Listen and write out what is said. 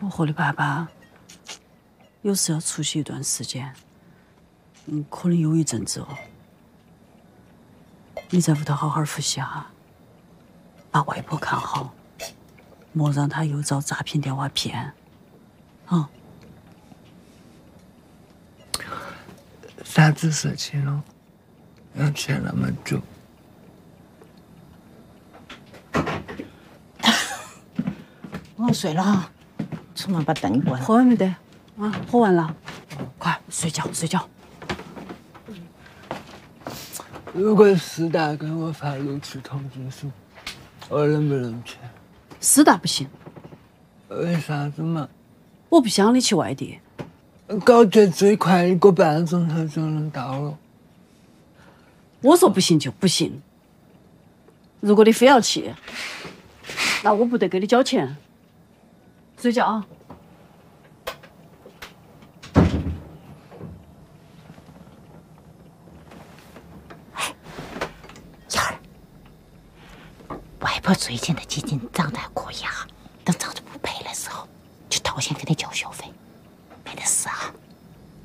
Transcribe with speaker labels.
Speaker 1: 我和你爸爸有事要出去一段时间，可能有一阵子哦。你在屋头好好复习哈，把外婆看好，莫让她又遭诈骗电话骗。啊！
Speaker 2: 啥子事情了？要去那么久？
Speaker 3: 我睡了，出门把灯关了。
Speaker 1: 喝完没得？啊，喝完了，快睡觉睡觉。
Speaker 2: 如果师大给我发录取通知书，我能不能去？
Speaker 1: 师大不行。
Speaker 2: 为啥子嘛？
Speaker 1: 我不想你去外地。
Speaker 2: 高铁最快1个半钟头就能到了。
Speaker 1: 我说不行就不行。如果你非要去，那我不得给你交钱。睡觉啊。
Speaker 3: 外婆最近的基金涨得还可以啊。